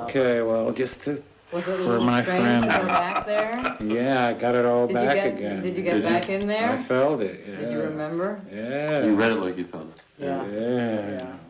Okay, well, just to, Was it a for little my strange friend. to go back there? Yeah, I got it all back again. Did you get back in I there? felt it, yeah. Did you remember? Yeah. You read it like you felt it. Yeah. Yeah. Yeah.